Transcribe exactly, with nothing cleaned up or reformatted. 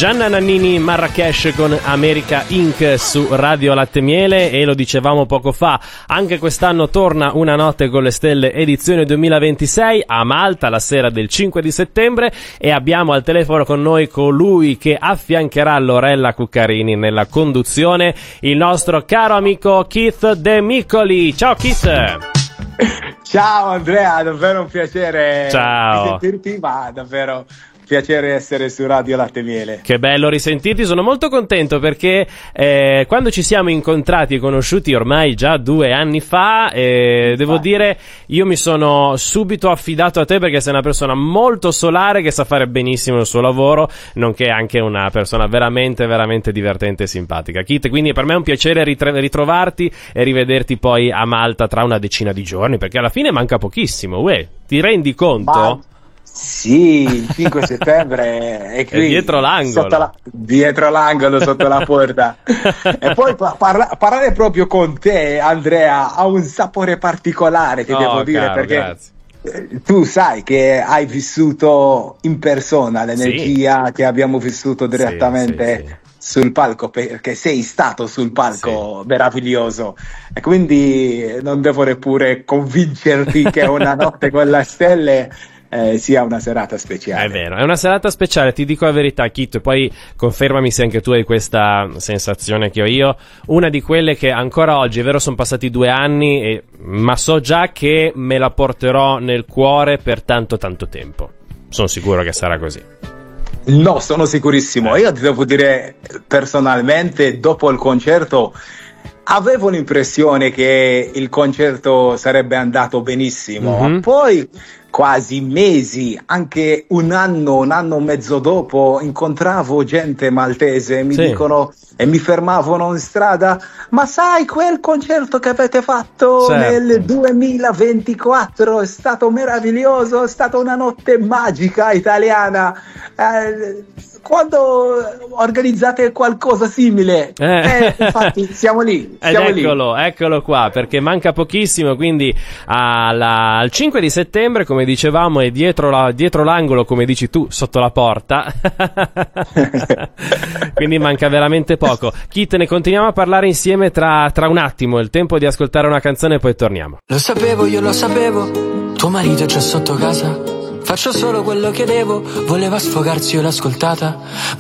Gianna Nannini, Marrakesh con America Incorporated su Radio Latte Miele, e lo dicevamo poco fa, anche quest'anno torna Una notte con le stelle edizione duemilaventisei a Malta la sera del cinque di settembre, e abbiamo al telefono con noi colui che affiancherà Lorella Cuccarini nella conduzione, il nostro caro amico Keith De Micoli. Ciao Keith! Ciao Andrea, davvero un piacere Ciao. di sentirti, ma davvero piacere essere su Radio Latte Miele. Che bello risentirti, sono molto contento perché eh, quando ci siamo incontrati e conosciuti ormai già due anni fa, eh, devo dire, io mi sono subito affidato a te perché sei una persona molto solare che sa fare benissimo il suo lavoro, nonché anche una persona veramente veramente divertente e simpatica. Kit, quindi per me è un piacere ritre- ritrovarti e rivederti poi a Malta tra una decina di giorni, perché alla fine manca pochissimo. Uè, ti rendi conto? Ma... Sì, il cinque settembre è qui, è dietro l'angolo, sotto la, dietro l'angolo, sotto la porta. E poi parla, parlare proprio con te, Andrea, ha un sapore particolare, ti oh, devo dire, caro, perché grazie. Tu sai che hai vissuto in persona l'energia sì. che abbiamo vissuto direttamente sì, sì, sì. sul palco, perché sei stato sul palco sì. meraviglioso, e quindi non devo neppure convincerti che Una notte con le stelle Eh, sia una serata speciale. È vero, è una serata speciale, ti dico la verità, Kit, e poi confermami se anche tu hai questa sensazione che ho io, una di quelle che ancora oggi, è vero, sono passati due anni, e, ma so già che me la porterò nel cuore per tanto tanto tempo. Sono sicuro che sarà così. No, sono sicurissimo. Io ti devo dire, personalmente, dopo il concerto avevo l'impressione che il concerto sarebbe andato benissimo, mm-hmm. ma poi quasi mesi, anche un anno, un anno e mezzo dopo, incontravo gente maltese e mi sì. dicono, e mi fermavano in strada, ma sai quel concerto che avete fatto certo. nel duemilaventiquattro è stato meraviglioso, è stata una notte magica italiana, eh, quando organizzate qualcosa simile? Eh. Eh, infatti siamo lì, siamo Ed eccolo, lì. eccolo qua, perché manca pochissimo, quindi alla, al cinque di settembre, come dicevamo, è dietro, la, dietro l'angolo, come dici tu, sotto la porta. Quindi manca veramente poco. Kit, ne continuiamo a parlare insieme tra, tra un attimo, è il tempo di ascoltare una canzone e poi torniamo. Lo sapevo, io lo sapevo, tuo marito è già sotto casa. Faccio solo quello che devo, voleva sfogarsi, io l'ho ascoltata,